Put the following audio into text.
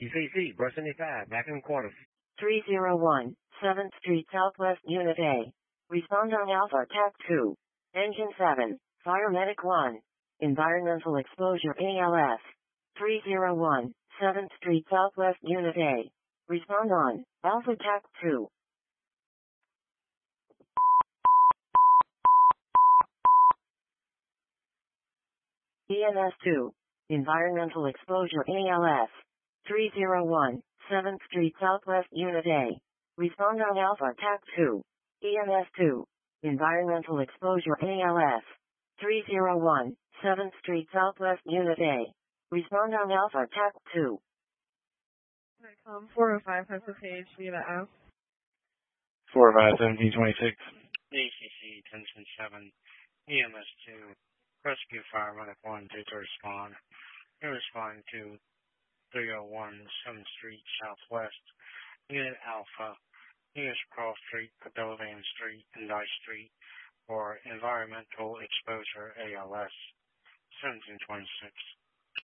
ECC, Brush 75, back in quarters. 301, 7th Street Southwest, Unit A. Respond on Alpha TAC 2. Engine 7, Fire Medic 1. Environmental Exposure ALS. 301, 7th Street Southwest, Unit A. Respond on Alpha TAC 2. EMS 2. Environmental Exposure ALS. 301, 7th Street Southwest, Unit A. Respond on Alpha TAC 2. EMS 2. Environmental Exposure ALS. 301, 7th Street Southwest, Unit A. Respond on Alpha TAC 2. 405 has the page, Unit F. 405, 1726. ACC, 10-7, EMS 2, Rescue Fireman 1 due to respond. You respond to 301 7th Street Southwest, Unit Alpha, use Cross Street, Pavilion Street, and Dice Street for environmental exposure ALS, 1726.